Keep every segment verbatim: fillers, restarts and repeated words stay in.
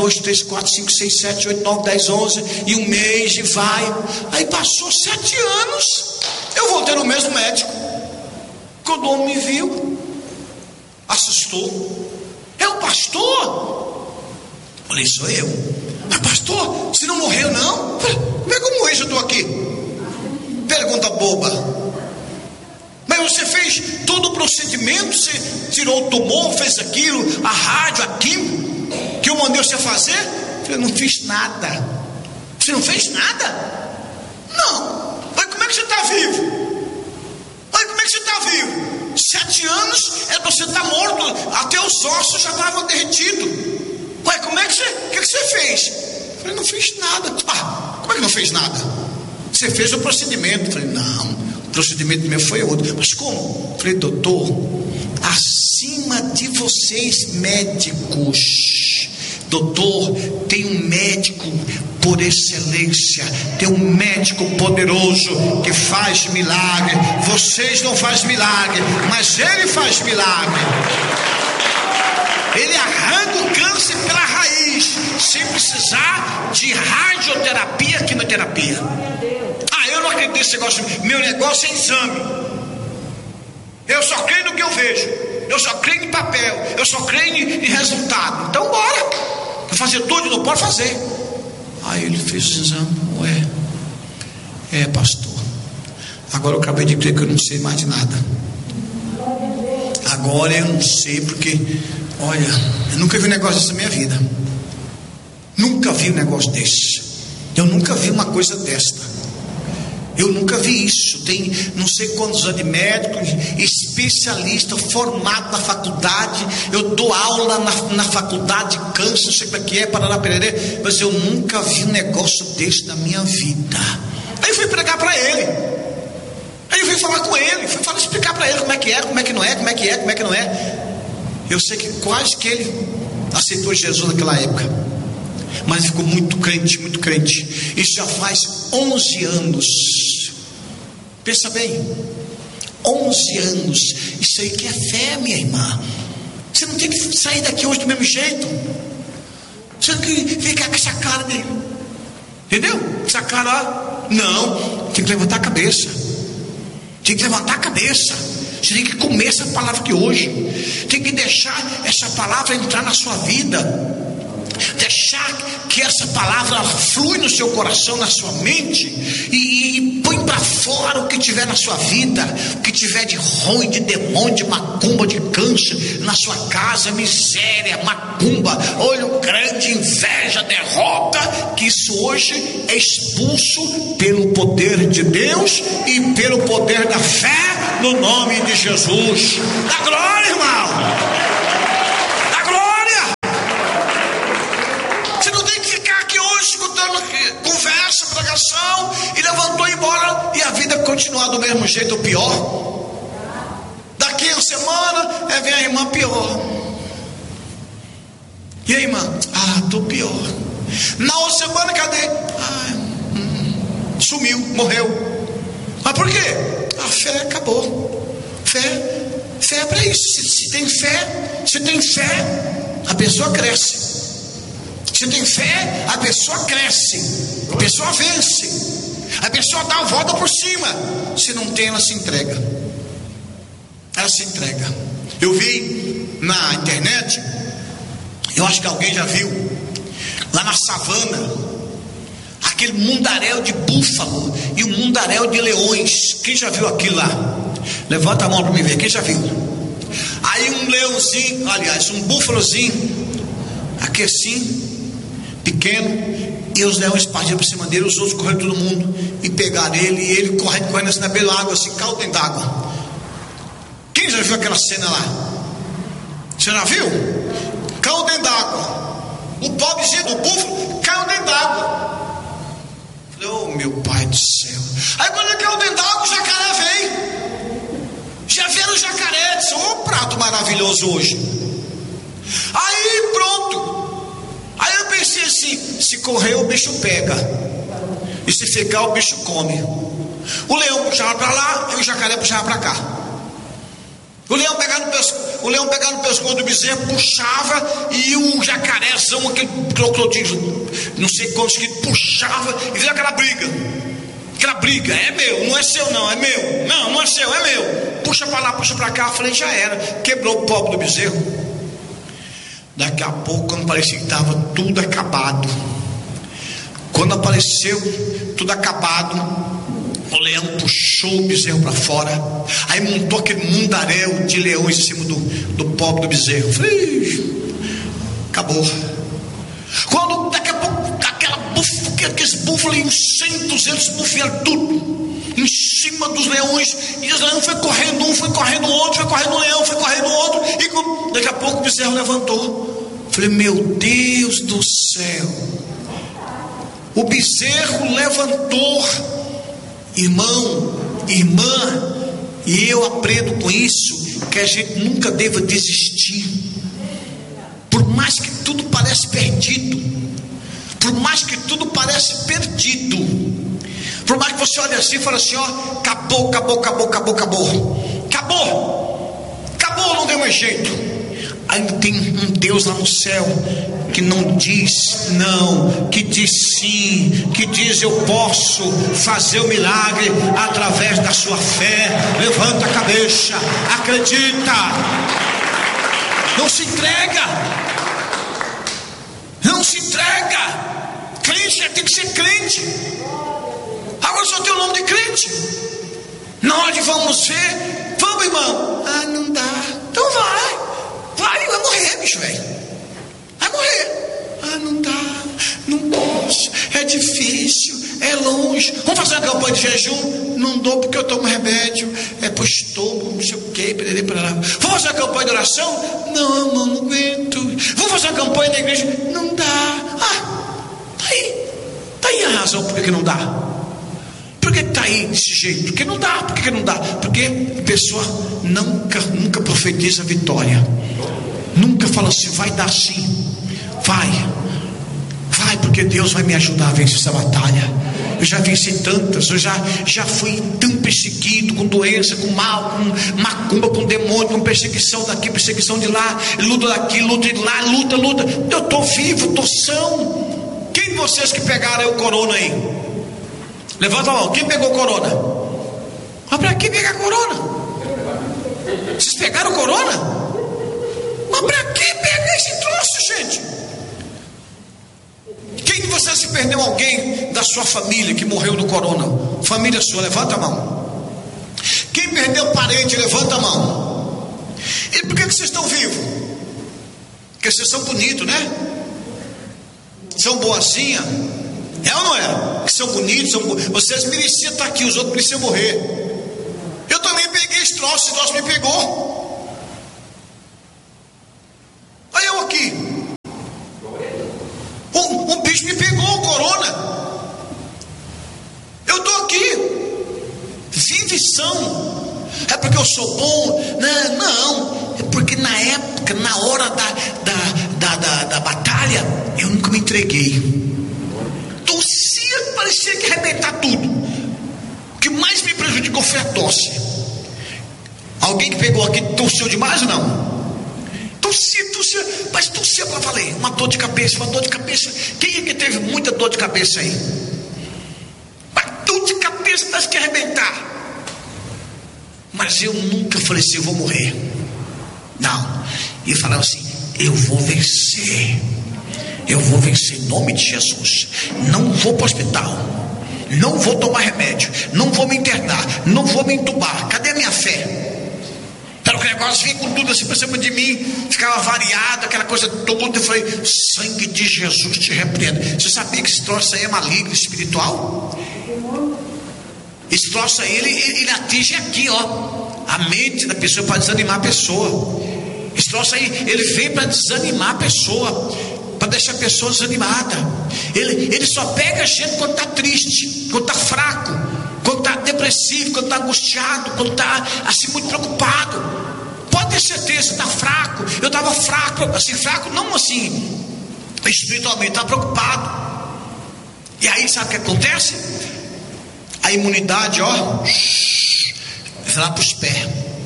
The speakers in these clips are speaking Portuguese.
dois, três, quatro, cinco, seis, sete, oito, nove, dez, onze, e um mês e vai. Aí passou sete anos, eu voltei no mesmo médico. Quando o homem me viu, assustou. É o pastor? Falei, sou eu. Mas pastor, você não morreu não? Falei, como é que eu morri se eu estou aqui? Pergunta boba. Mas você fez todo o procedimento, você tirou o tumor, fez aquilo, a rádio, aquilo, que eu mandei você fazer? Eu falei, não fiz nada. Você não fez nada? Não. Mas como é que você está vivo? Mas como é que você está vivo? Sete anos é para você estar morto, até os ossos já estavam derretidos. Ué, como é que você, o que, que você fez? Eu falei, não fiz nada. Ah, como é que não fez nada? Você fez o procedimento. Eu falei, não, o procedimento meu foi outro. Mas como? Eu falei, doutor, acima de vocês médicos, doutor, tem um médico por excelência, tem um médico poderoso que faz milagre. Vocês não fazem milagre, mas ele faz milagre. Ele arranca o câncer pela raiz, sem precisar de radioterapia, quimioterapia. Ah, eu não acredito nesse negócio. Meu negócio é exame. Eu só creio no que eu vejo. Eu só creio em papel. Eu só creio em resultado. Então bora. Vou fazer tudo, não pode fazer. Aí ele fez o exame. Ué, é pastor, agora eu acabei de crer que eu não sei mais de nada. Agora eu não sei, porque olha, eu nunca vi um negócio desse na minha vida. Nunca vi um negócio desse. Eu nunca vi uma coisa desta. Eu nunca vi isso. Tem não sei quantos anos de médico, especialista, formado na faculdade. Eu dou aula na, na faculdade de câncer, não sei como é que é, Paraná Pererê, mas eu nunca vi um negócio desse na minha vida. Aí eu fui pregar para ele. Aí eu fui falar com ele, fui falar, explicar para ele como é que é, como é que não é, como é que é, como é que não é. Eu sei que quase que ele aceitou Jesus naquela época, mas ficou muito crente, muito crente. Isso já faz onze anos. Pensa bem, onze anos. Isso aí que é fé, minha irmã. Você não tem que sair daqui hoje do mesmo jeito. Você não tem que ficar com essa cara dele, entendeu? Essa cara, não. Tem que levantar a cabeça. Tem que levantar a cabeça. Você tem que comer essa palavra aqui hoje. Tem que deixar essa palavra entrar na sua vida. Deixar que essa palavra flui no seu coração, na sua mente, e, e põe para fora o que tiver na sua vida, o que tiver de ruim, de demônio, de macumba, de câncer na sua casa, miséria, macumba, olho grande, inveja, derrota, que isso hoje é expulso pelo poder de Deus e pelo poder da fé, no nome de Jesus. Dá glória, irmão. Conversa, pregação, e levantou e embora, e a vida continuar do mesmo jeito ou pior. Daqui a semana é, vem a irmã pior. E aí, irmã? Ah, tô pior. Na outra semana, cadê? Ah, hum, sumiu, morreu. Mas por quê? A fé acabou. Fé, fé é para isso. Se, se tem fé, se tem fé, a pessoa cresce. Se tem fé, a pessoa cresce, a pessoa vence, a pessoa dá a volta por cima. Se não tem, ela se entrega. Ela se entrega. Eu vi na internet, eu acho que alguém já viu, lá na savana, aquele mundaréu de búfalo e um mundaréu de leões. Quem já viu aquilo lá? Levanta a mão para me ver. Quem já viu? Aí um leãozinho, aliás, um búfalozinho, aqui assim, pequeno, e os leões partiram por cima dele, os outros correram todo mundo e pegaram ele, e ele correndo, correndo assim na beira da água, assim, caiu dentro d'água. Quem já viu aquela cena lá? Você já viu? Caiu dentro d'água. O pobrezinho do búfalo caiu dentro d'água. Falei, oh meu pai do céu. Aí quando ele caiu dentro d'água, o jacaré veio. Já viram o jacaré? Disse, oh, prato maravilhoso hoje. Aí pronto. Aí eu pensei assim, se correr o bicho pega, e se ficar o bicho come. O leão puxava para lá e o jacaré puxava para cá. O leão pegava no pescoço, o leão pegava no pescoço do bezerro, puxava, e o jacarezão, aquele crocodilo, não sei quantos que puxava, e fazia aquela briga. Aquela briga, é meu, não é seu não, é meu. Não, não é seu, é meu. Puxa para lá, puxa para cá. Eu falei, já era. Quebrou o pobre do bezerro. Daqui a pouco, quando parecia que estava tudo acabado, quando apareceu tudo acabado, o leão puxou o bezerro para fora. Aí montou aquele mundaréu de leões em cima do, do pobre do bezerro. Eu falei, acabou. Quando daqui a pouco, aquela buf, aqueles búfalos, uns cem, duzentos búfalos, tudo em cima dos leões, e os leões foi correndo, um foi correndo, o outro foi correndo, o leão foi correndo, o outro, e daqui a pouco o bezerro levantou. Falei, meu Deus do céu, o bezerro levantou. Irmão, irmã, e eu aprendo com isso que a gente nunca deva desistir. Por mais que tudo pareça perdido, por mais que tudo pareça perdido, por mais que você olhe assim e fale assim, ó, acabou, acabou, acabou, acabou, acabou, acabou, acabou, não deu mais jeito. Ainda tem um Deus lá no céu que não diz não, que diz sim, que diz eu posso fazer o milagre através da sua fé. Levanta a cabeça, acredita, não se entrega, não se entrega. Crente tem que ser crente. Agora só tem o nome de crente. Na hora de vamos ver, vamos, irmão. Ah, não dá. Então vai, vai, vai morrer, bicho velho. Vai morrer. Ah, não dá, não posso, é difícil, é longe. Vamos fazer uma campanha de jejum? Não dou porque eu tomo remédio, é pro estômago, não sei o que, pererê, pererê. Vamos fazer uma campanha de oração? Não, irmão, não aguento. Vamos fazer uma campanha na igreja? Não dá. Ah, tá aí, tá aí a razão por que não dá. Por que está aí desse jeito? Porque não dá, por que não dá? Porque a pessoa nunca, nunca profetiza vitória. Nunca fala assim, vai dar sim. Vai, vai, porque Deus vai me ajudar a vencer essa batalha. Eu já venci tantas, eu já, já fui tão perseguido, com doença, com mal, com macumba, com demônio, com perseguição daqui, perseguição de lá, luta daqui, luta de lá, luta, luta. Eu estou vivo, estou são. Quem de vocês que pegaram o corona aí? Levanta a mão, quem pegou corona? Mas para que pegar corona? Vocês pegaram corona? Mas para que pegar esse troço, gente? Quem de vocês se perdeu alguém da sua família que morreu do corona? Família sua, levanta a mão. Quem perdeu parente, levanta a mão. E por que, que vocês estão vivos? Porque vocês são bonitos, né? São boazinha. É ou não é? Que são bonitos, são bo... vocês mereciam estar aqui, os outros mereciam morrer. Eu também peguei esse troço, esse troço me pegou. Olha eu aqui. Um, um bicho me pegou, o corona. Eu estou aqui. Vive são. É porque eu sou bom? Não, não. É porque na época, na hora da, da, da, da, da batalha, eu nunca me entreguei. Tossia, parecia que ia arrebentar tudo. O que mais me prejudicou foi a tosse. Alguém que pegou aqui tossiu demais ou não? Tossia, tossia, mas tossia para valer. Uma dor de cabeça, uma dor de cabeça. Quem é que teve muita dor de cabeça aí? Uma dor de cabeça, parece que ia arrebentar. Mas eu nunca falei assim, eu vou morrer. Não, eu falava assim, eu vou vencer. Eu vou vencer em nome de Jesus. Não vou para o hospital, não vou tomar remédio, não vou me internar, não vou me entubar. Cadê a minha fé? Então o negócio vinha com tudo assim para cima de mim, ficava variado, aquela coisa toda. Eu falei, sangue de Jesus te repreenda. Você sabia que esse troço aí é maligno espiritual? Esse troço aí, ele, ele atinge aqui, ó, a mente da pessoa, para desanimar a pessoa. Esse troço aí, ele vem para desanimar a pessoa, para deixar a pessoa desanimada. Ele, ele só pega a gente quando está triste, quando está fraco, quando está depressivo, quando está angustiado, quando está assim muito preocupado. Pode ter certeza, está fraco. Eu estava fraco, assim, fraco, não assim espiritualmente, estava preocupado. E aí sabe o que acontece? A imunidade, ó, vai lá para os pés.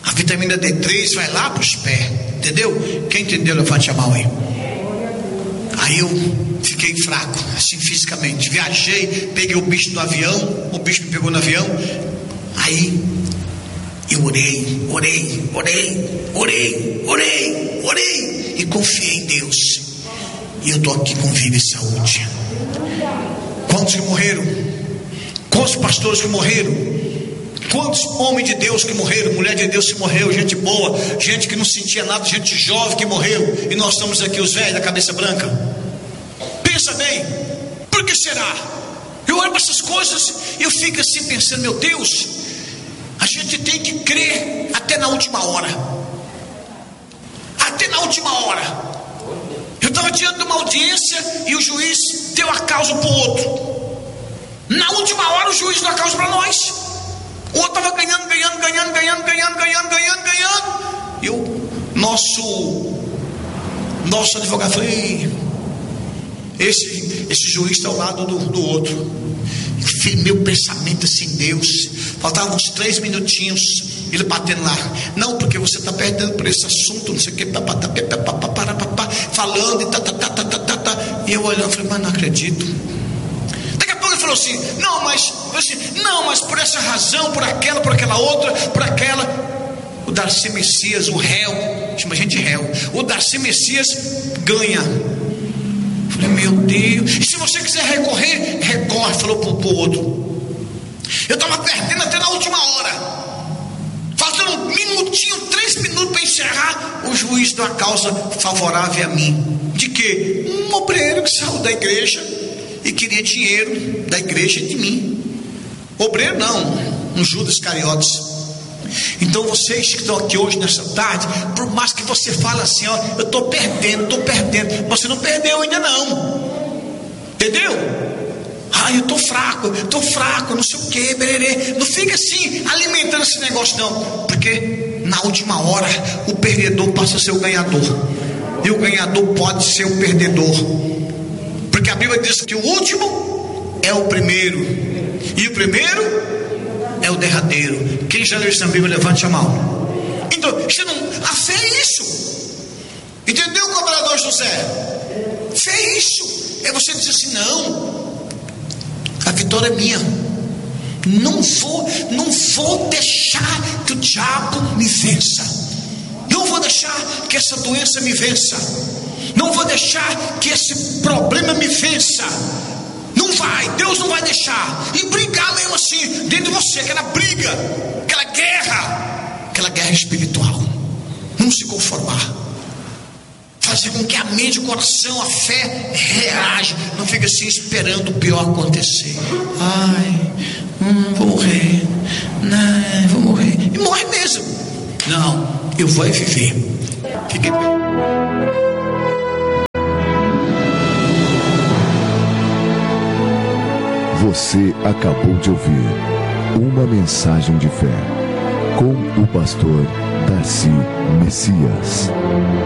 A vitamina D três vai lá para os pés, entendeu? Quem entendeu, levante a mão aí. Aí eu fiquei fraco, assim fisicamente. Viajei, peguei o bicho do avião, o bicho me pegou no avião. Aí eu orei, orei, orei, orei, orei, orei e confiei em Deus. E eu estou aqui com vida e saúde. Quantos que morreram? Quantos pastores que morreram? Quantos homens de Deus que morreram, mulher de Deus que morreu, gente boa, gente que não sentia nada, gente jovem que morreu, e nós estamos aqui os velhos da cabeça branca. Pensa bem, por que será? Eu olho para essas coisas e eu fico assim pensando, meu Deus, a gente tem que crer até na última hora. Até na última hora. Eu estava diante de uma audiência e o juiz deu a causa para o outro. Na última hora o juiz deu a causa para nós. O outro estava ganhando, ganhando, ganhando, ganhando, ganhando, ganhando, ganhando, ganhando. E o nosso, nosso advogado falou, esse, esse juiz está ao lado do, do outro. Meu pensamento assim, Deus. Faltavam uns três minutinhos, ele batendo lá. Não, porque você está perdendo por esse assunto, não sei o que, falando e tá, tá, tá, tá, tá, tá. E eu olhando, falei, mas não acredito. Daqui a pouco ele falou assim, não, mas assim, não, mas por essa razão, por aquela, por aquela outra, por aquela. O Darcy Messias, o réu, chama a gente de réu. O Darcy Messias ganha. Falei, meu Deus. E se você quiser recorrer, recorre, falou pro, pro outro. Eu estava perdendo até na última hora. Faltando um minutinho, três minutos para encerrar, o juiz deu a causa favorável a mim. De quê? Um obreiro que saiu da igreja e queria dinheiro da igreja e de mim. Obreiro não, um Judas Iscariotes. Então vocês que estão aqui hoje nessa tarde, por mais que você fale assim, ó, eu estou perdendo, estou perdendo, você não perdeu ainda não, entendeu? Ah, eu estou fraco, estou fraco, não sei o que, bererê. Não fica assim alimentando esse negócio não, porque na última hora o perdedor passa a ser o ganhador, e o ganhador pode ser o perdedor, porque a Bíblia diz que o último é o primeiro, e o primeiro é o derradeiro. Quem já leu isso na Bíblia, levante a mão. Então, você não, a fé é isso. Entendeu, cobrador José? Fé é isso. É você dizer assim, não, a vitória é minha. Não vou, não vou deixar que o diabo me vença. Não vou deixar que essa doença me vença. Não vou deixar que esse problema me vença. Não vai, Deus não vai deixar. E brigar mesmo assim, dentro de você, aquela briga, aquela guerra, aquela guerra espiritual. Não se conformar. Fazer com que a mente, o coração, a fé reage. Não fica assim esperando o pior acontecer. Ai, hum, vou morrer. Não, vou morrer. E morre mesmo. Não, eu vou viver. Fique bem. Você acabou de ouvir uma mensagem de fé com o pastor Darcy Messias.